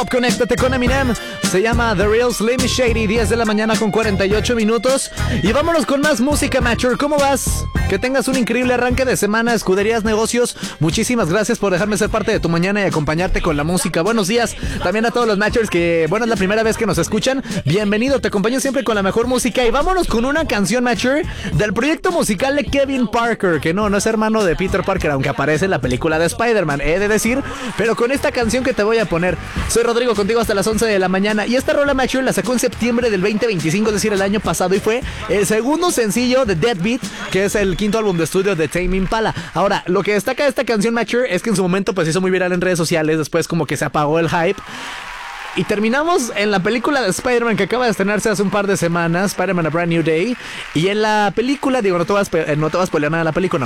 Conéctate con Eminem. Se llama The Real Slim Shady. 10 de la mañana con 48 minutos. Y vámonos con más música, Matcher. ¿Cómo vas? Que tengas un increíble arranque de semana. Escuderías Negocios, muchísimas gracias por dejarme ser parte de tu mañana y acompañarte con la música. Buenos días también a todos los Matchers que, bueno, es la primera vez que nos escuchan. Bienvenido, te acompaño siempre con la mejor música. Y vámonos con una canción, Matcher, del proyecto musical de Kevin Parker, que no es hermano de Peter Parker, aunque aparece en la película de Spider-Man, he de decir. Pero con esta canción que te voy a poner. Soy Rodrigo, contigo hasta las 11 de la mañana. Y esta rola, Matcher, la sacó en septiembre del 2025, es decir, el año pasado. Y fue el segundo sencillo de Deadbeat, que es el quinto álbum de estudio de Tame Impala. Ahora, lo que destaca de esta canción, Matcher, es que en su momento pues hizo muy viral en redes sociales. Después como que se apagó el hype. Y terminamos en la película de Spider-Man que acaba de estrenarse hace un par de semanas, Spider-Man A Brand New Day. Y en la película, digo, no te vas a spoiler nada de la película,